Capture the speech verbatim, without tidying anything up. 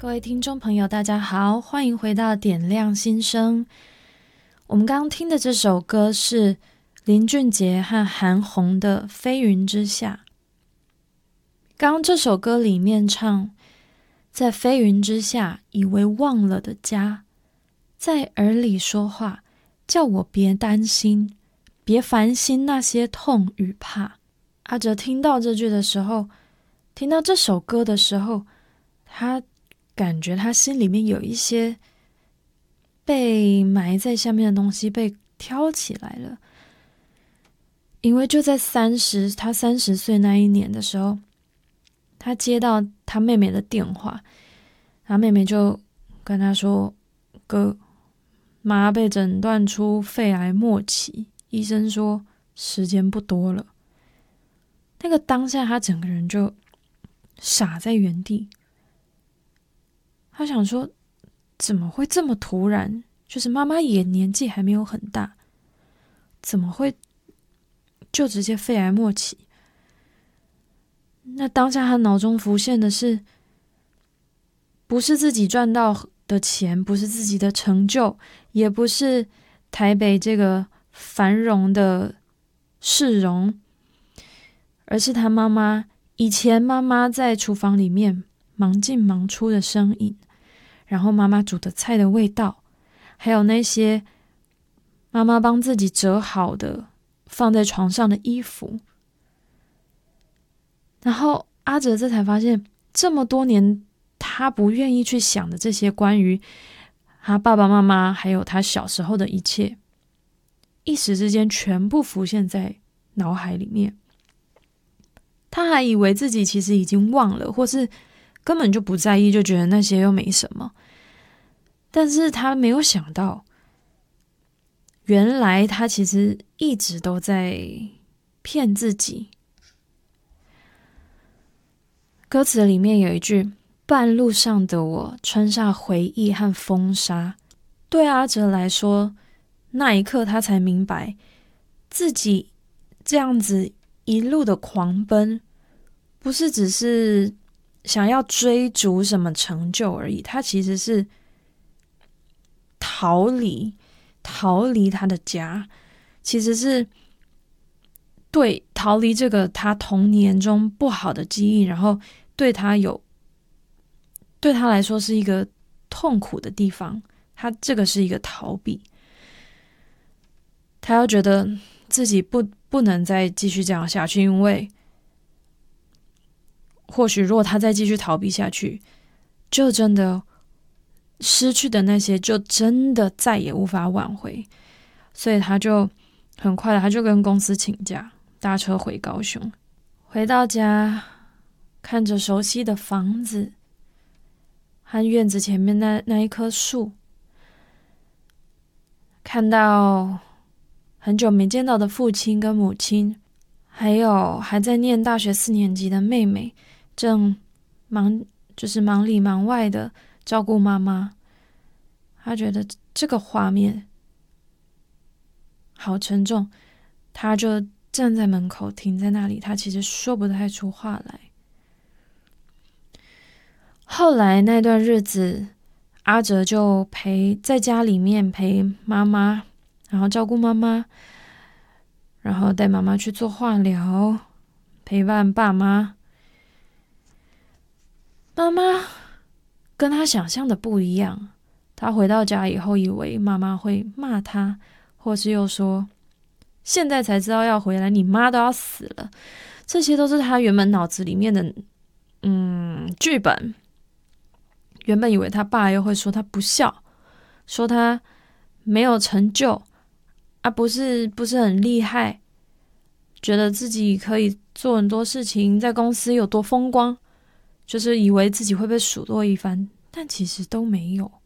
各位听众朋友大家好，欢迎回到点亮心声。我们刚刚听的这首歌是林俊杰和韩红的《飞云之下》。刚刚这首歌里面唱，在飞云之下以为忘了的家，在耳里说话，叫我别担心，别烦心那些痛与怕。阿哲听到这句的时候，听到这首歌的时候，他感觉他心里面有一些被埋在下面的东西被挑起来了。因为就在三十他三十岁那一年的时候，他接到他妹妹的电话，他妹妹就跟他说，哥，妈被诊断出肺癌末期，医生说时间不多了。那个当下他整个人就傻在原地，他想说怎么会这么突然，就是妈妈也年纪还没有很大，怎么会就直接肺癌末期。那当下他脑中浮现的是，不是自己赚到的钱，不是自己的成就，也不是台北这个繁荣的市容，而是他妈妈以前妈妈在厨房里面忙进忙出的身影，然后妈妈煮的菜的味道，还有那些妈妈帮自己折好的放在床上的衣服。然后阿哲这才发现，这么多年他不愿意去想的这些关于他爸爸妈妈还有他小时候的一切，一时之间全部浮现在脑海里面。他还以为自己其实已经忘了，或是根本就不在意，就觉得那些又没什么。但是他没有想到，原来他其实一直都在骗自己。歌词里面有一句，半路上的我穿上回忆和风沙。对阿哲来说，那一刻他才明白，自己这样子一路的狂奔，不是只是想要追逐什么成就而已，他其实是逃离逃离他的家，其实是对逃离这个他童年中不好的记忆，然后对他有对他来说是一个痛苦的地方，他这个是一个逃避。他要觉得自己不不能再继续这样下去，因为或许如果他再继续逃避下去，就真的失去的那些就真的再也无法挽回。所以他就很快的他就跟公司请假，搭车回高雄。回到家，看着熟悉的房子和院子前面那那一棵树，看到很久没见到的父亲跟母亲，还有还在念大学四年级的妹妹，正忙就是忙里忙外的照顾妈妈。他觉得这个画面好沉重，他就站在门口停在那里，他其实说不太出话来。后来那段日子，阿哲就陪在家里面陪妈妈，然后照顾妈妈，然后带妈妈去做化疗，陪伴爸妈。妈妈跟他想象的不一样，他回到家以后以为妈妈会骂他，或是又说现在才知道要回来，你妈都要死了。这些都是他原本脑子里面的嗯剧本。原本以为他爸又会说他不孝，说他没有成就啊，不是不是很厉害，觉得自己可以做很多事情，在公司有多风光，就是以为自己会被数落一番，但其实都没有。